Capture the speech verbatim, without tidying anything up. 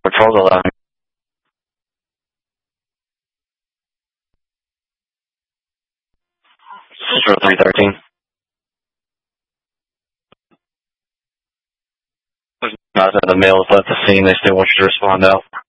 Patrol's eleven. Central three thirteen. Guys at the mail has left the scene. They still want you to respond out.